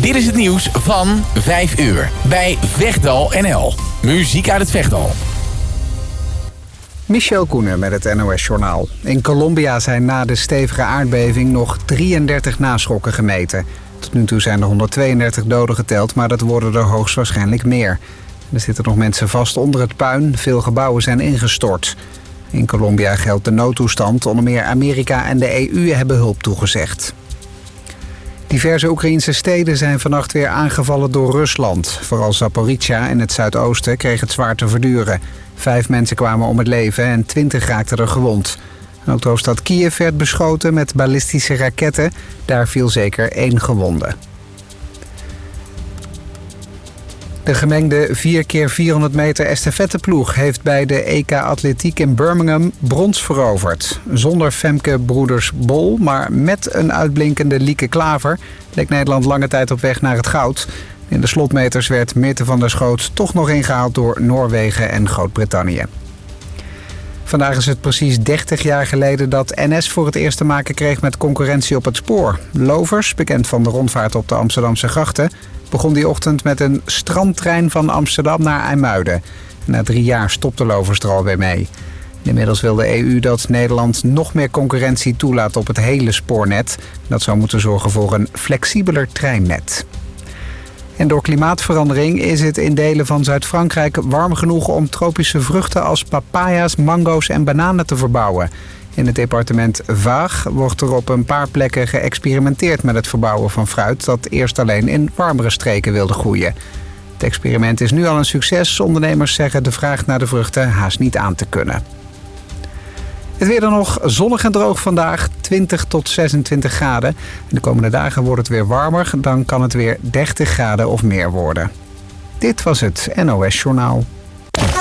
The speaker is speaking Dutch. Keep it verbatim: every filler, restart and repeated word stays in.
Dit is het nieuws van vijf uur bij Vechtdal N L. Muziek uit het Vechtdal. Michel Koenen met het N O S-journaal. In Colombia zijn na de stevige aardbeving nog drieëndertig naschokken gemeten. Tot nu toe zijn er honderdtweeëndertig doden geteld, maar dat worden er hoogstwaarschijnlijk meer. Er zitten nog mensen vast onder het puin. Veel gebouwen zijn ingestort. In Colombia geldt de noodtoestand. Onder meer Amerika en de E U hebben hulp toegezegd. Diverse Oekraïnse steden zijn vannacht weer aangevallen door Rusland. Vooral Zaporizhzhia in het zuidoosten kreeg het zwaar te verduren. Vijf mensen kwamen om het leven en twintig raakten er gewond. En ook de hoofdstad Kiev werd beschoten met ballistische raketten. Daar viel zeker één gewonde. De gemengde vier keer vierhonderd meter estafetteploeg heeft bij de E K Atletiek in Birmingham brons veroverd. Zonder Femke Broeders-Bol, maar met een uitblinkende Lieke Klaver leek Nederland lange tijd op weg naar het goud. In de slotmeters werd Meerte van der Schoot toch nog ingehaald door Noorwegen en Groot-Brittannië. Vandaag is het precies dertig jaar geleden dat N S voor het eerst te maken kreeg met concurrentie op het spoor. Lovers, bekend van de rondvaart op de Amsterdamse grachten, begon die ochtend met een strandtrein van Amsterdam naar IJmuiden. Na drie jaar stopte Lovers er alweer mee. Inmiddels wil de E U dat Nederland nog meer concurrentie toelaat op het hele spoornet. Dat zou moeten zorgen voor een flexibeler treinnet. En door klimaatverandering is het in delen van Zuid-Frankrijk warm genoeg om tropische vruchten als papaya's, mango's en bananen te verbouwen. In het departement Vaag wordt er op een paar plekken geëxperimenteerd met het verbouwen van fruit dat eerst alleen in warmere streken wilde groeien. Het experiment is nu al een succes. Ondernemers zeggen de vraag naar de vruchten haast niet aan te kunnen. Het weer dan nog zonnig en droog vandaag, twintig tot zesentwintig graden. En de komende dagen wordt het weer warmer, dan kan het weer dertig graden of meer worden. Dit was het N O S-journaal.